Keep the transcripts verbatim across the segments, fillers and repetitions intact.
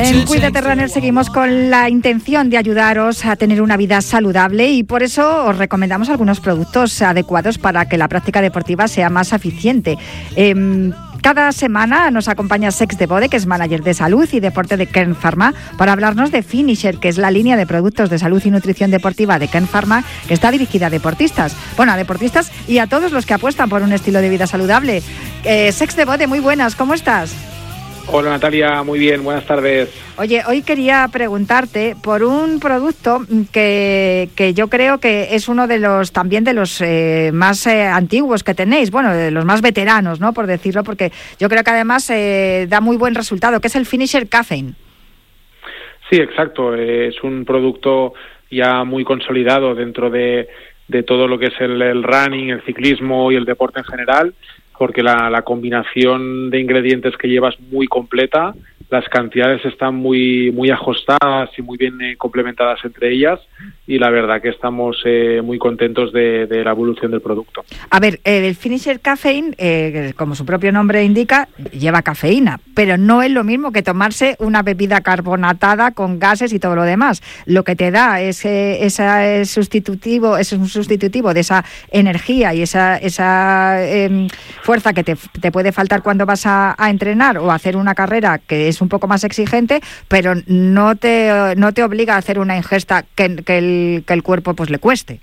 En Cuídate Runner seguimos con la intención de ayudaros a tener una vida saludable y por eso os recomendamos algunos productos adecuados para que la práctica deportiva sea más eficiente. Eh, Cada semana nos acompaña Sex de Bode, que es manager de salud y deporte de Kern Pharma, para hablarnos de Finisher, que es la línea de productos de salud y nutrición deportiva de Kern Pharma, que está dirigida a deportistas. Bueno, a deportistas y a todos los que apuestan por un estilo de vida saludable. Eh, Sex de Bode, muy buenas, ¿cómo estás? Hola Natalia, muy bien, buenas tardes. Oye, hoy quería preguntarte por un producto que, que yo creo que es uno de los también de los eh, más eh, antiguos que tenéis, bueno, de los más veteranos, ¿no? Por decirlo, porque yo creo que además eh, da muy buen resultado, que es el Finisher Caffeine. Sí, exacto, es un producto ya muy consolidado dentro de, de todo lo que es el, el running, el ciclismo y el deporte en general, porque la, la combinación de ingredientes que lleva es muy completa, las cantidades están muy muy ajustadas y muy bien eh, complementadas entre ellas, y la verdad que estamos eh, muy contentos de, de la evolución del producto. A ver, eh, el Finisher Caffeine, eh, como su propio nombre indica, lleva cafeína, pero no es lo mismo que tomarse una bebida carbonatada con gases y todo lo demás. Lo que te da es, eh, esa, es sustitutivo, es un sustitutivo de esa energía y esa, esa eh, fuerza que te, te puede faltar cuando vas a, a entrenar o a hacer una carrera que es un poco más exigente, pero no te no te obliga a hacer una ingesta que, que, el, que el cuerpo pues le cueste.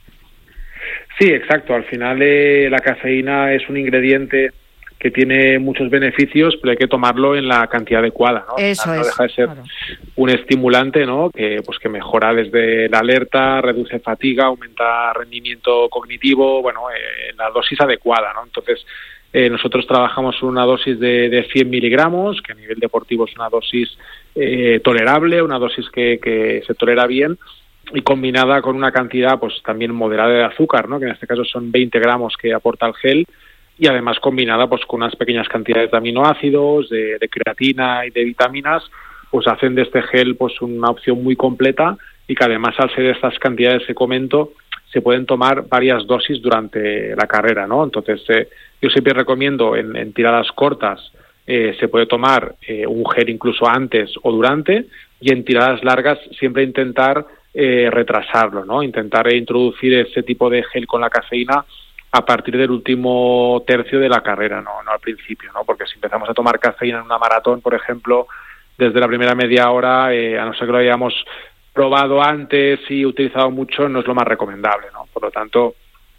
Sí, exacto. Al final eh, la cafeína es un ingrediente que tiene muchos beneficios, pero hay que tomarlo en la cantidad adecuada, ¿no? Eso no es, deja de ser claro. Un estimulante, ¿no? Que pues que mejora desde la alerta, reduce fatiga, aumenta rendimiento cognitivo, bueno, eh, en la dosis adecuada, ¿no? Entonces, Eh, nosotros trabajamos una dosis de, de cien miligramos, que a nivel deportivo es una dosis eh, tolerable, una dosis que, que se tolera bien, y combinada con una cantidad pues también moderada de azúcar, ¿no? Que en este caso son veinte gramos que aporta el gel, y además combinada pues con unas pequeñas cantidades de aminoácidos, de, de creatina y de vitaminas, pues hacen de este gel pues una opción muy completa, y que además al ser de estas cantidades que comento se pueden tomar varias dosis durante la carrera, ¿no? Entonces eh, yo siempre recomiendo en, en tiradas cortas eh, se puede tomar eh, un gel incluso antes o durante, y en tiradas largas siempre intentar eh, retrasarlo, ¿no? Intentar eh, introducir ese tipo de gel con la cafeína a partir del último tercio de la carrera, no, no al principio, ¿no? Porque si empezamos a tomar cafeína en una maratón, por ejemplo, desde la primera media hora, eh, a no ser que lo hayamos probado antes y utilizado mucho, no es lo más recomendable, ¿no? Por lo tanto,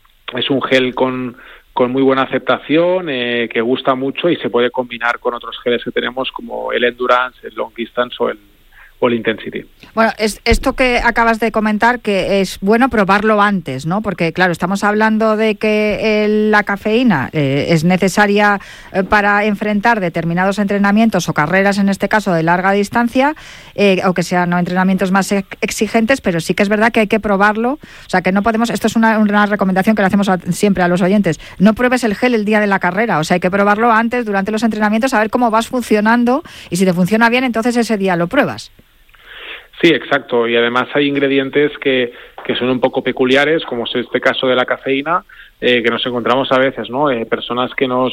es un gel con, con muy buena aceptación, eh, que gusta mucho y se puede combinar con otros geles que tenemos como el Endurance, el Long Distance o el, o el Intensity. Bueno, es esto que acabas de comentar, que es bueno probarlo antes, ¿no? Porque, claro, estamos hablando de que el, la cafeína eh, es necesaria eh, para enfrentar determinados entrenamientos o carreras, en este caso, de larga distancia, eh, o que sean no, entrenamientos más ex- exigentes, pero sí que es verdad que hay que probarlo. O sea, que no podemos... Esto es una, una recomendación que le hacemos a, siempre a los oyentes. No pruebes el gel el día de la carrera. O sea, hay que probarlo antes, durante los entrenamientos, a ver cómo vas funcionando, y si te funciona bien, entonces ese día lo pruebas. Sí, exacto, y además hay ingredientes que, que son un poco peculiares, como es este caso de la cafeína, eh, que nos encontramos a veces, ¿no? Eh, personas que nos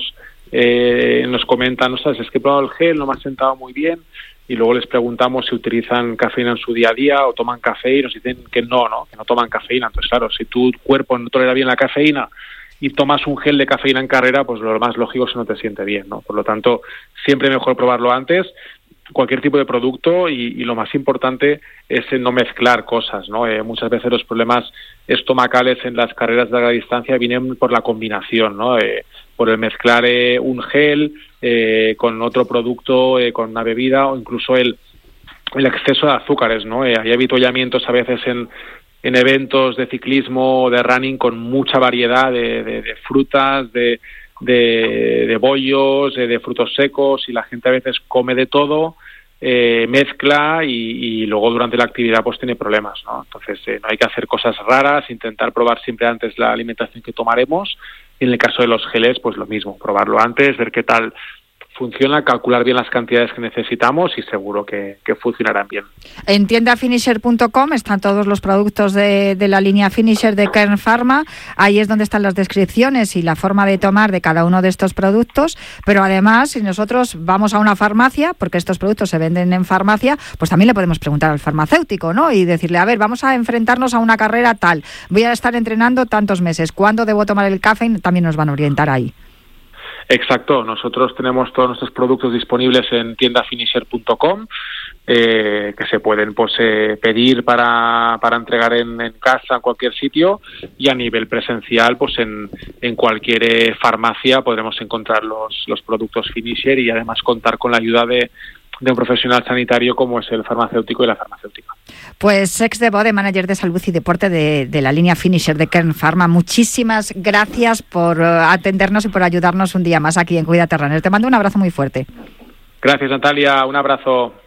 eh, nos comentan, no sabes, es que he probado el gel, no me ha sentado muy bien, y luego les preguntamos si utilizan cafeína en su día a día o toman café, y nos dicen que no, ¿no? Que no toman cafeína. Entonces, claro, si tu cuerpo no tolera bien la cafeína y tomas un gel de cafeína en carrera, pues lo más lógico es que no te siente bien, ¿no? Por lo tanto, siempre mejor probarlo antes, cualquier tipo de producto, y, y lo más importante es no mezclar cosas, ¿no? Eh, muchas veces los problemas estomacales en las carreras de larga distancia vienen por la combinación, ¿no? Eh, por el mezclar eh, un gel eh, con otro producto, eh, con una bebida, o incluso el, el exceso de azúcares, ¿no? Eh, hay avituallamientos a veces en, en eventos de ciclismo o de running con mucha variedad de, de, de frutas, de De, de bollos, de, de frutos secos, y la gente a veces come de todo, eh, mezcla y, y luego durante la actividad pues tiene problemas, ¿no? Entonces eh, no hay que hacer cosas raras, intentar probar siempre antes la alimentación que tomaremos, y en el caso de los geles pues lo mismo, probarlo antes, ver qué tal funciona, calcular bien las cantidades que necesitamos y seguro que, que funcionarán bien. En tienda finisher punto com están todos los productos de, de la línea Finisher de Kern Pharma. Ahí es donde están las descripciones y la forma de tomar de cada uno de estos productos. Pero además, si nosotros vamos a una farmacia, porque estos productos se venden en farmacia, pues también le podemos preguntar al farmacéutico, ¿no? Y decirle, a ver, vamos a enfrentarnos a una carrera tal. Voy a estar entrenando tantos meses. ¿Cuándo debo tomar el café? También nos van a orientar ahí. Exacto, nosotros tenemos todos nuestros productos disponibles en tienda finisher punto com, eh, que se pueden pues eh, pedir para, para entregar en, en casa, en cualquier sitio, y a nivel presencial, pues en, en cualquier eh, farmacia podremos encontrar los, los productos Finisher y además contar con la ayuda de, de un profesional sanitario como es el farmacéutico y la farmacéutica. Pues Sex de Bode, manager de salud y deporte de, de la línea Finisher de Kern Pharma, muchísimas gracias por uh, atendernos y por ayudarnos un día más aquí en Cuídate Runner. Te mando un abrazo muy fuerte. Gracias, Natalia, un abrazo.